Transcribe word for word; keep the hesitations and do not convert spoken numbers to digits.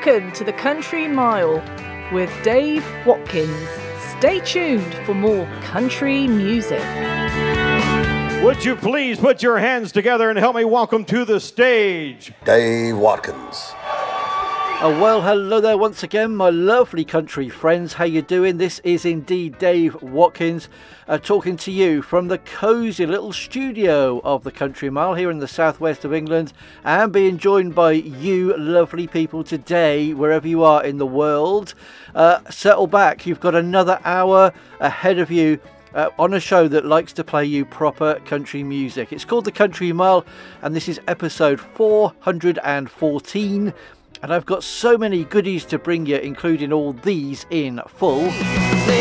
Welcome to the Country Mile with Dave Watkins. Stay tuned for more country music. Would you please put your hands together and help me welcome to the stage Dave Watkins. Oh, well, hello there once again, my lovely country friends. How you doing? This is indeed Dave Watkins uh, talking to you from the cosy little studio of the Country Mile here in the southwest of England, and being joined by you lovely people today, wherever you are in the world. Uh, settle back, you've got another hour ahead of you Uh, on a show that likes to play you proper country music. It's called The Country Mile, and this is episode four hundred fourteen. And I've got so many goodies to bring you, including all these in full.